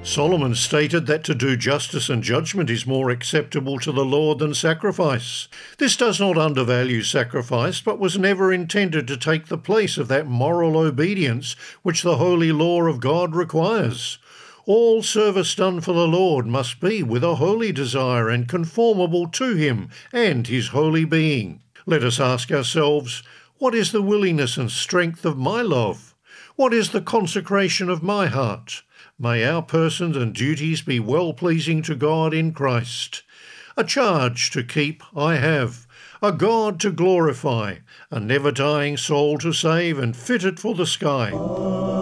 Solomon stated that to do justice and judgment is more acceptable to the Lord than sacrifice. This does not undervalue sacrifice, but was never intended to take the place of that moral obedience which the holy law of God requires. All service done for the Lord must be with a holy desire and conformable to him and his holy being. Let us ask ourselves, what is the willingness and strength of my love? What is the consecration of my heart? May our persons and duties be well-pleasing to God in Christ. A charge to keep I have, a God to glorify, a never-dying soul to save and fitted for the sky.